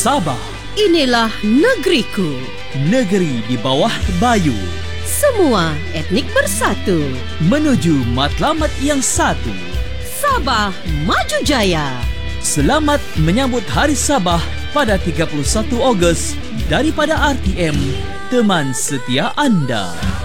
Sabah. Inilah negeriku. Negeri di bawah bayu. Semua etnik bersatu Menuju matlamat yang satu. Sabah Maju Jaya. Selamat menyambut Hari Sabah pada 31 Ogos daripada RTM, teman setia anda.